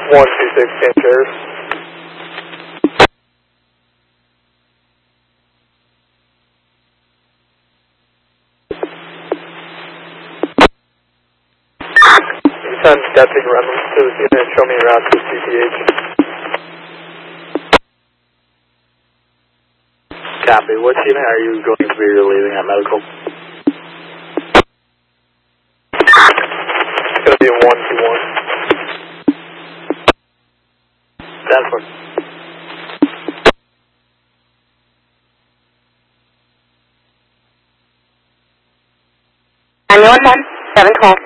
126 Sanchez. Anytime stepping Reynolds to the unit and show me your route to CPH. Copy. What unit are you going to be relieving at medical? It's going to be a 121. That's what. 911, 712.